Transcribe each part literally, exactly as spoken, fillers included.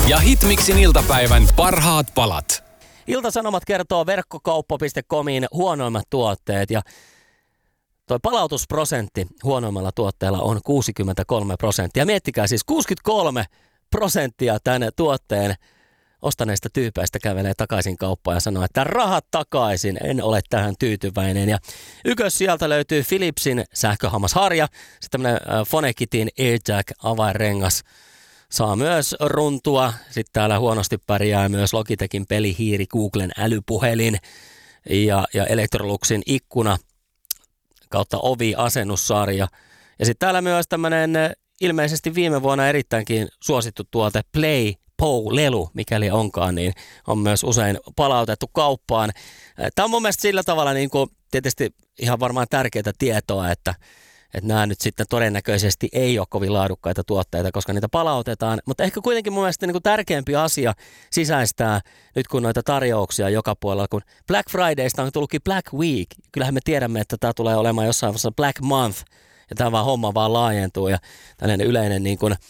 ja Hitmixin iltapäivän parhaat palat. Ilta-Sanomat kertoo verkkokauppa piste comin huonoimmat tuotteet ja toi palautusprosentti huonoimmalla tuotteella on kuusikymmentäkolme prosenttia. Miettikää siis kuusikymmentäkolme prosenttia tämän tuotteen ostaneista tyypeistä kävelee takaisin kauppaan ja sanoo, että rahat takaisin, en ole tähän tyytyväinen. Ja ykkös sieltä löytyy Philipsin sähköhammasharja, sitten tämmönen Fonekitin AirTag avainrengas saa myös runtua. Sitten täällä huonosti pärjää myös Logitechin pelihiiri, Googlen älypuhelin ja, ja Electroluxin ikkuna kautta ovi-asennussarja. Ja sitten täällä myös tämmöinen ilmeisesti viime vuonna erittäinkin suosittu tuote Play Pou-lelu, mikäli onkaan, niin on myös usein palautettu kauppaan. Tämä on mun mielestä sillä tavalla niin kuin tietysti ihan varmaan tärkeää tietoa, että, että nämä nyt sitten todennäköisesti ei ole kovin laadukkaita tuotteita, koska niitä palautetaan. Mutta ehkä kuitenkin mun mielestä niin kuin tärkeämpi asia sisäistää nyt kun noita tarjouksia joka puolella, kun Black Fridaysta on tullutkin Black Week. Kyllähän me tiedämme, että tämä tulee olemaan jossain vaiheessa Black Month ja tämä vaan homma vaan laajentuu ja tällainen yleinen niin kuin,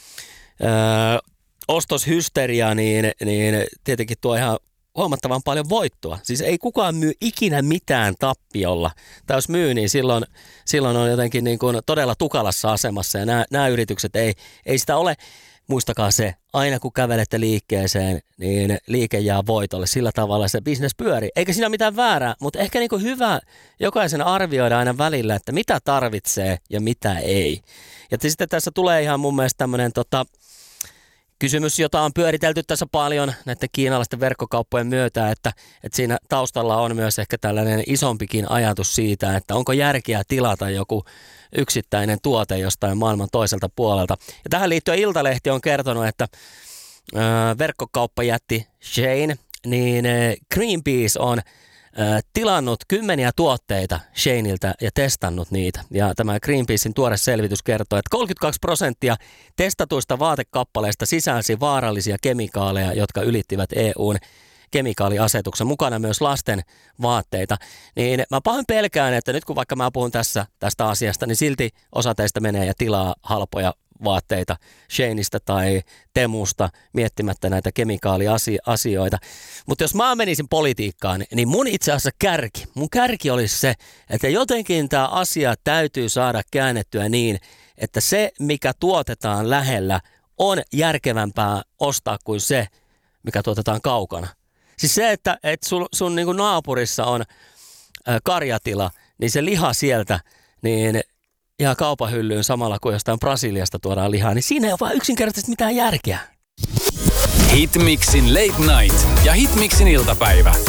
öö, ostoshysteria, niin, niin tietenkin tuo ihan huomattavan paljon voittoa. Siis ei kukaan myy ikinä mitään tappiolla. Tai jos myy, niin silloin, silloin on jotenkin niin kuin todella tukalassa asemassa. Ja nämä, nämä yritykset ei, ei sitä ole. Muistakaa se, aina kun kävelette liikkeeseen, niin liike jää voitolle. Sillä tavalla se business pyörii. Eikä siinä ole mitään väärää, mutta ehkä niin kuin hyvä jokaisen arvioida aina välillä, että mitä tarvitsee ja mitä ei. Ja sitten tässä tulee ihan mun mielestä tämmöinen tota, kysymys, jota on pyöritelty tässä paljon näiden kiinalaisten verkkokauppojen myötä, että, että siinä taustalla on myös ehkä tällainen isompikin ajatus siitä, että onko järkeä tilata joku yksittäinen tuote jostain maailman toiselta puolelta. Ja tähän liittyen Iltalehti on kertonut, että ö, verkkokauppajätti Shein, niin Greenpeace on tilannut kymmeniä tuotteita Sheiniltä ja testannut niitä. Ja tämä Greenpeacein tuore selvitys kertoo, että kolmekymmentäkaksi prosenttia testatuista vaatekappaleista sisälsi vaarallisia kemikaaleja, jotka ylittivät E U:n kemikaaliasetuksen, mukana myös lasten vaatteita. Niin mä pahoin pelkään, että nyt kun vaikka mä puhun tässä tästä asiasta, niin silti osa teistä menee ja tilaa halpoja vaatteita Sheinistä tai Temusta miettimättä näitä kemikaaliasioita. Mutta jos mä menisin politiikkaan, niin mun itse asiassa kärki, mun kärki olisi se, että jotenkin tämä asia täytyy saada käännettyä niin, että se, mikä tuotetaan lähellä, on järkevämpää ostaa kuin se, mikä tuotetaan kaukana. Siis se, että, että sun, sun niin kuin naapurissa on ä, karjatila, niin se liha sieltä, niin ja kaupahyllyyn samalla kuin jostain Brasiliasta tuodaan lihaa, niin siinä ei ole vaan yksinkertaisesti mitään järkeä. Hitmixin Late Night ja Hitmixin iltapäivä.